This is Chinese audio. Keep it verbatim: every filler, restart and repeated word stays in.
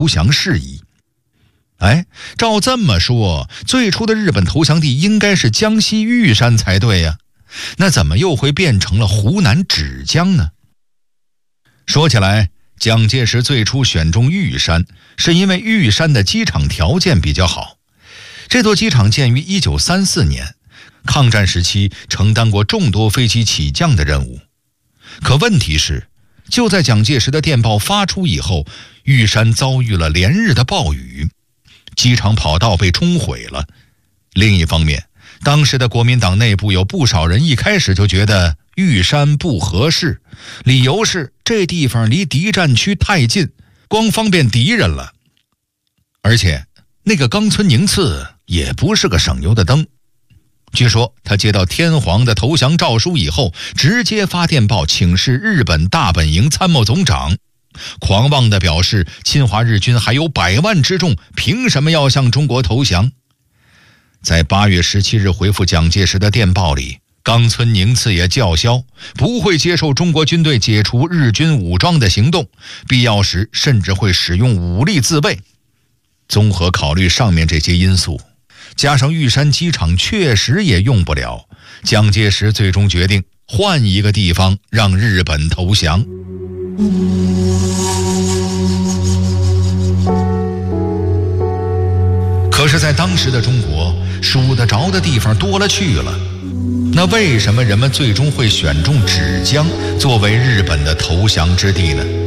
投降事宜。哎，照这么说，最初的日本投降地应该是江西玉山才对呀，那怎么又会变成了湖南芷江呢？说起来，蒋介石最初选中玉山，是因为玉山的机场条件比较好。这座机场建于一九三四年，抗战时期承担过众多飞机起降的任务。可问题是，就在蒋介石的电报发出以后，玉山遭遇了连日的暴雨，机场跑道被冲毁了。另一方面，当时的国民党内部有不少人一开始就觉得玉山不合适，理由是这地方离敌占区太近，光方便敌人了。而且那个冈村宁次也不是个省油的灯，据说他接到天皇的投降诏书以后，直接发电报请示日本大本营参谋总长，狂妄地表示侵华日军还有百万之众，凭什么要向中国投降？在八月十七日回复蒋介石的电报里，冈村宁次也叫嚣不会接受中国军队解除日军武装的行动，必要时甚至会使用武力自卫。综合考虑上面这些因素，加上玉山机场确实也用不了，蒋介石最终决定换一个地方让日本投降。可是在当时的中国，数得着的地方多了去了，那为什么人们最终会选中芷江作为日本的投降之地呢？